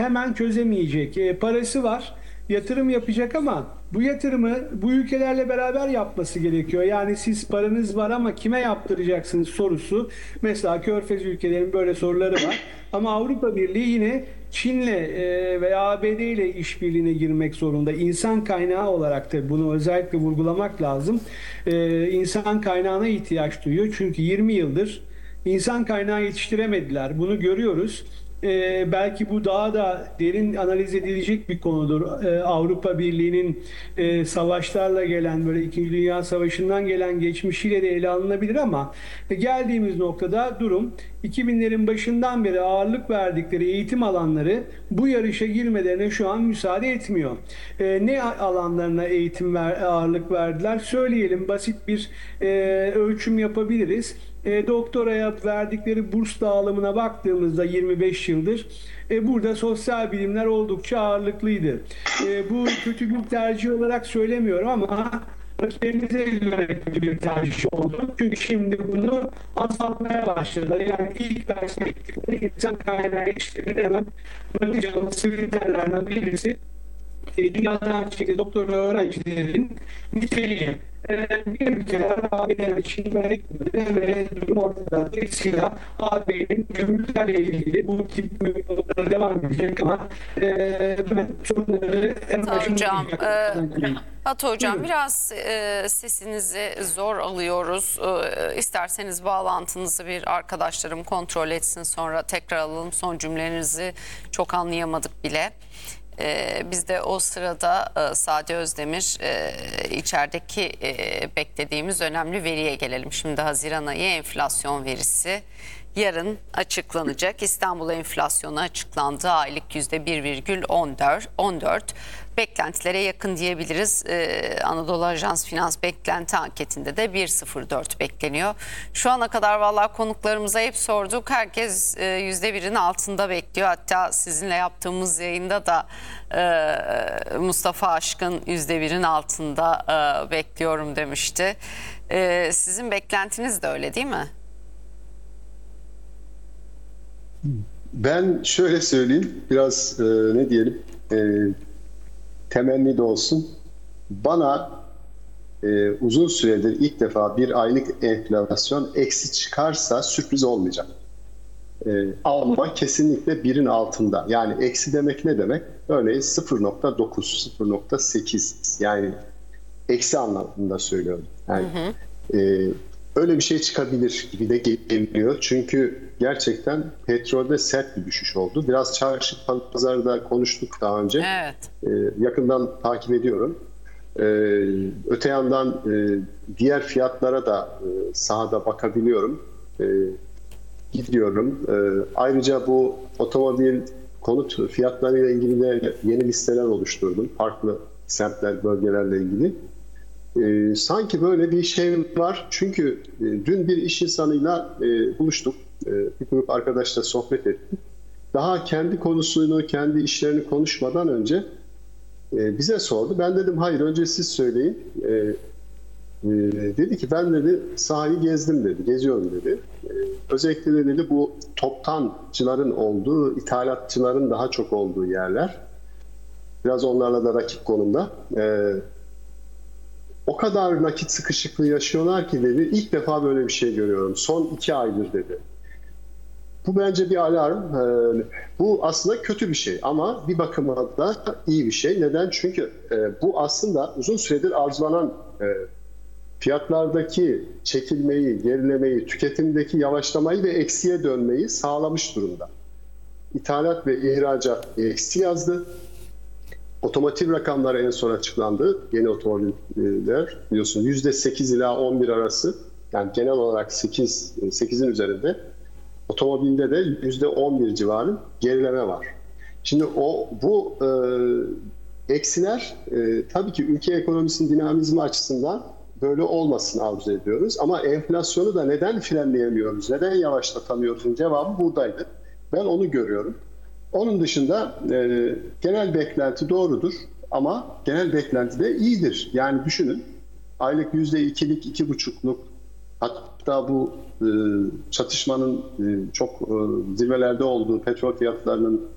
hemen çözemeyecek. Parası var, yatırım yapacak ama bu yatırımı bu ülkelerle beraber yapması gerekiyor. Yani siz paranız var ama kime yaptıracaksınız sorusu. Mesela Körfez ülkelerinin böyle soruları var. Ama Avrupa Birliği yine Çin'le veya ABD ile işbirliğine girmek zorunda. İnsan kaynağı olarak da bunu özellikle vurgulamak lazım. İnsan kaynağına ihtiyaç duyuyor. Çünkü 20 yıldır insan kaynağı yetiştiremediler. Bunu görüyoruz. Belki bu daha da derin analiz edilecek bir konudur. Avrupa Birliği'nin savaşlarla gelen, böyle İkinci Dünya Savaşı'ndan gelen geçmişiyle de ele alınabilir ama geldiğimiz noktada durum 2000'lerin başından beri ağırlık verdikleri eğitim alanları bu yarışa girmelerine şu an müsaade etmiyor. Ne alanlarına ağırlık verdiler? Söyleyelim, basit bir ölçüm yapabiliriz. Doktoraya verdikleri burs dağılımına baktığımızda 25 yıldır burada sosyal bilimler oldukça ağırlıklıydı. Bu kötü bir tercih olarak söylemiyorum ama rakiplerimize göre kötü bir tercih oldu. Çünkü şimdi bunu azaltmaya başladılar. Yani ilk perspektifte insan kaynağı işlerini hemen bırakacağımız sivrillerden birisi dünyadan çekti doktor öğrencilerin niteliği. Bir ülkeler AB'den için gerekmedi ve durum ortada. Dolayısıyla AB'nin gümrüklerle ilgili bu tip noktalara devam edecek ama sorunları en başında Batu Hocam, biraz sesinizi zor alıyoruz. İsterseniz bağlantınızı bir arkadaşlarım kontrol etsin, sonra tekrar alalım. Son cümlelerinizi çok anlayamadık bile. Biz de o sırada Sade Özdemir içerideki beklediğimiz önemli veriye gelelim. Şimdi Haziran ayı enflasyon verisi yarın açıklanacak. İstanbul enflasyonu açıklandı. Aylık %1,14. Beklentilere yakın diyebiliriz. Anadolu Ajans Finans beklenti anketinde de 1,04 bekleniyor. Şu ana kadar vallahi konuklarımıza hep sorduk. Herkes %1'in altında bekliyor. Hatta sizinle yaptığımız yayında da Mustafa Aşkın %1'in altında bekliyorum demişti. Sizin beklentiniz de öyle değil mi? Ben şöyle söyleyeyim, biraz ne diyelim, temenni de olsun. Bana uzun süredir ilk defa bir aylık enflasyon eksi çıkarsa sürpriz olmayacak. Ama kesinlikle birin altında. Yani eksi demek ne demek? Örneğin 0,9, 0,8, yani eksi anlamında söylüyorum. Yani, öyle bir şey çıkabilir gibi de geliyor. Çünkü gerçekten petrolde sert bir düşüş oldu. Biraz çarşı pazarda konuştuk daha önce. Evet. Yakından takip ediyorum. Öte yandan diğer fiyatlara da sahada bakabiliyorum. Gidiyorum. Ayrıca bu otomobil konut fiyatlarıyla ilgili de yeni listeler oluşturdum. Farklı semtler, bölgelerle ilgili. Sanki böyle bir şey var. Çünkü dün bir iş insanıyla buluştuk. Bir grup arkadaşla sohbet ettik. Daha kendi konusunu, kendi işlerini konuşmadan önce bize sordu. Ben dedim hayır, önce siz söyleyin. Dedi ki ben dedi sahayı gezdim dedi, geziyorum dedi. Özellikle de dedi bu toptancıların olduğu, ithalatçıların daha çok olduğu yerler. Biraz onlarla da rakip konumda. O kadar nakit sıkışıklığı yaşıyorlar ki dedi, ilk defa böyle bir şey görüyorum. Son 2 aydır dedi. Bu bence bir alarm. Bu aslında kötü bir şey ama bir bakıma da iyi bir şey. Neden? Çünkü bu aslında uzun süredir arzulanan fiyatlardaki çekilmeyi, gerilemeyi, tüketimdeki yavaşlamayı ve eksiye dönmeyi sağlamış durumda. İthalat ve ihracat eksi yazdı. Otomotiv rakamları en son açıklandı. Yeni otomobiller biliyorsunuz %8 ila 11 arası, yani genel olarak 8'in üzerinde. Otomobilde de %11 civarı gerileme var. Şimdi bu eksiler tabii ki ülke ekonomisinin dinamizmi açısından böyle olmasını arzu ediyoruz. Ama enflasyonu da neden frenleyemiyoruz, neden yavaşlatamıyoruzun cevabı buradaydı. Ben onu görüyorum. Onun dışında genel beklenti doğrudur ama genel beklenti de iyidir. Yani düşünün, aylık %2'lik, 2,5'luk, hatta bu çatışmanın çok zirvelerde olduğu, petrol fiyatlarının